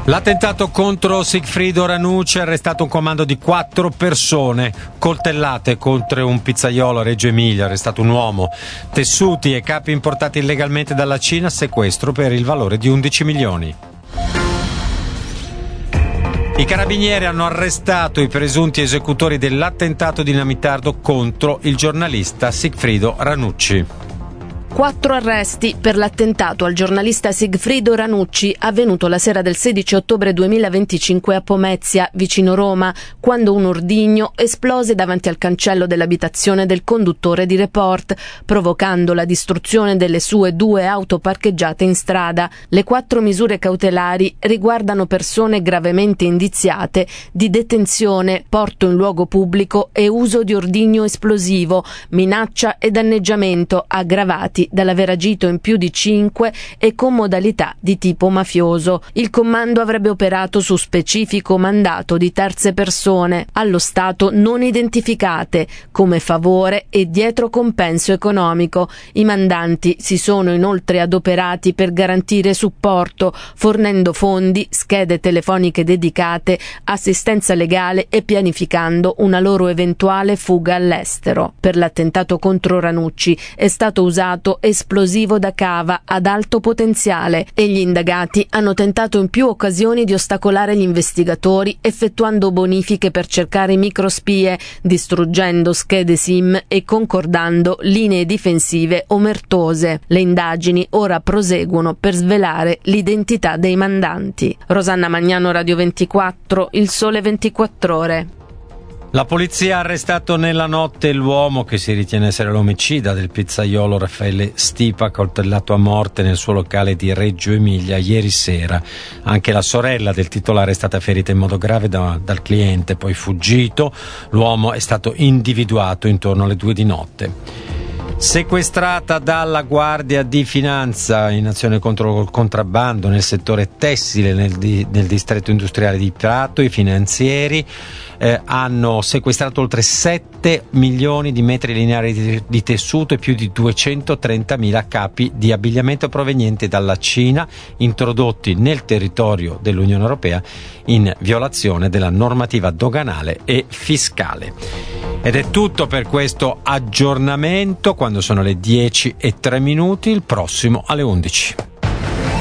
L'attentato contro Sigfrido Ranucci, arrestato un comando di 4 persone, coltellate contro un pizzaiolo a Reggio Emilia, arrestato un uomo, tessuti e capi importati illegalmente dalla Cina, sequestro per il valore di 11 milioni. I carabinieri hanno arrestato i presunti esecutori dell'attentato dinamitardo contro il giornalista Sigfrido Ranucci. 4 arresti per l'attentato al giornalista Sigfrido Ranucci avvenuto la sera del 16 ottobre 2025 a Pomezia, vicino Roma, quando un ordigno esplose davanti al cancello dell'abitazione del conduttore di Report, provocando la distruzione delle sue 2 auto parcheggiate in strada. Le 4 misure cautelari riguardano persone gravemente indiziate di detenzione, porto in luogo pubblico e uso di ordigno esplosivo, minaccia e danneggiamento aggravati dall'aver agito in più di 5 e con modalità di tipo mafioso. Il comando avrebbe operato su specifico mandato di terze persone, allo stato non identificate, come favore e dietro compenso economico. I mandanti si sono inoltre adoperati per garantire supporto, fornendo fondi, schede telefoniche dedicate, assistenza legale e pianificando una loro eventuale fuga all'estero. Per l'attentato contro Ranucci è stato usato esplosivo da cava ad alto potenziale e gli indagati hanno tentato in più occasioni di ostacolare gli investigatori effettuando bonifiche per cercare microspie, distruggendo schede SIM e concordando linee difensive omertose. Le indagini ora proseguono per svelare l'identità dei mandanti. Rosanna Magnano, Radio 24, Il Sole 24 Ore. La polizia ha arrestato nella notte l'uomo che si ritiene essere l'omicida del pizzaiolo Raffaele Stipa, coltellato a morte nel suo locale di Reggio Emilia ieri sera. Anche la sorella del titolare è stata ferita in modo grave dal cliente, poi fuggito. L'uomo è stato individuato intorno alle 2 di notte. Sequestrata dalla Guardia di Finanza in azione contro il contrabbando nel settore tessile nel distretto industriale di Prato, i finanzieri hanno sequestrato oltre 7 milioni di metri lineari di tessuto e più di 230.000 capi di abbigliamento provenienti dalla Cina, introdotti nel territorio dell'Unione Europea in violazione della normativa doganale e fiscale. Ed è tutto per questo aggiornamento. Quando sono le 10:03, il prossimo alle 11.